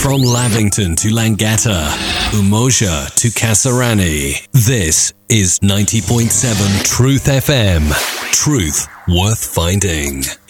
From Lavington to Langata, Umoja to Kasarani, this is 90.7 Truth FM. Truth worth finding.